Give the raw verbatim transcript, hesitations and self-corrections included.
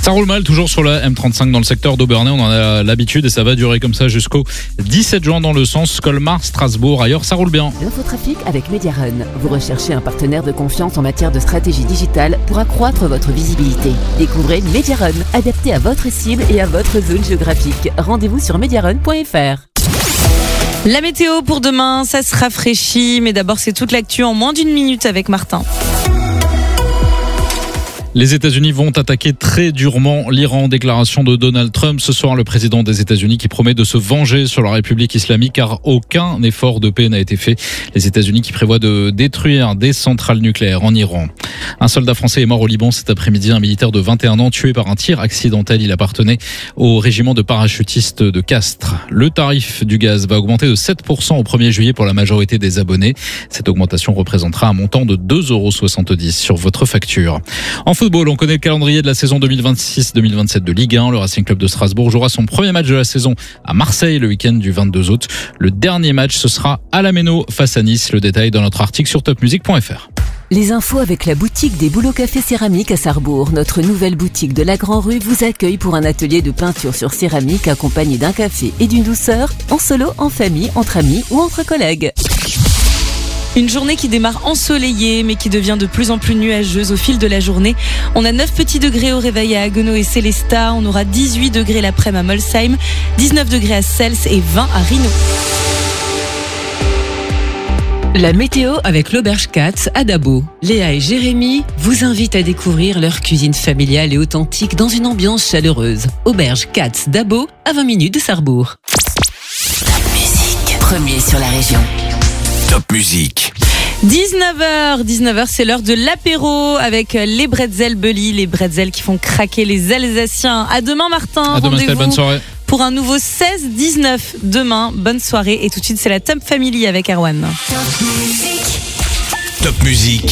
Ça roule mal toujours sur la M trente-cinq dans le secteur d'Aubernay, on en a l'habitude et ça va durer comme ça jusqu'au dix-sept juin dans le sens Colmar-Strasbourg. Ailleurs, ça roule bien. L'infotrafic avec Mediarun. Vous recherchez un partenaire de confiance en matière de stratégie digitale pour accroître votre visibilité. Découvrez Mediarun, adapté à votre cible et à votre zone géographique. Rendez-vous sur mediarun point f r. La météo pour demain, ça se rafraîchit, mais d'abord c'est toute l'actu en moins d'une minute avec Martin. Les États-Unis vont attaquer très durement l'Iran. Déclaration de Donald Trump ce soir, le président des États-Unis qui promet de se venger sur la République islamique car aucun effort de paix n'a été fait. Les États-Unis qui prévoient de détruire des centrales nucléaires en Iran. Un soldat français est mort au Liban cet après-midi, un militaire de vingt et un ans tué par un tir accidentel. Il appartenait au régiment de parachutistes de Castres. Le tarif du gaz va augmenter de sept pour cent au premier juillet pour la majorité des abonnés. Cette augmentation représentera un montant de deux euros soixante-dix sur votre facture. En football, on connaît le calendrier de la saison deux mille vingt-six deux mille vingt-sept de Ligue un. Le Racing Club de Strasbourg jouera son premier match de la saison à Marseille le week-end du vingt-deux août. Le dernier match, ce sera à la Méno face à Nice. Le détail dans notre article sur top music point f r. Les infos avec la boutique des Boulots Café Céramique à Sarrebourg. Notre nouvelle boutique de la Grand Rue vous accueille pour un atelier de peinture sur céramique accompagné d'un café et d'une douceur, en solo, en famille, entre amis ou entre collègues. Une journée qui démarre ensoleillée mais qui devient de plus en plus nuageuse au fil de la journée. On a neuf petits degrés au réveil à Haguenau et Célestat. On aura dix-huit degrés l'après-midi à Molsheim, dix-neuf degrés à Cels et vingt à Rhino. La météo avec l'Auberge Katz à Dabo. Léa et Jérémy vous invitent à découvrir leur cuisine familiale et authentique dans une ambiance chaleureuse. Auberge Katz Dabo, à vingt minutes de Sarrebourg. Top musique, premier sur la région. Top musique. dix-neuf heures, dix-neuf heures, c'est l'heure de l'apéro avec les bretzels Belly, les bretzels qui font craquer les Alsaciens. À demain Martin, À demain, Estelle, bonne soirée. Pour un nouveau seize dix-neuf demain. Bonne soirée et tout de suite c'est la Top Family avec Erwan. Top musique.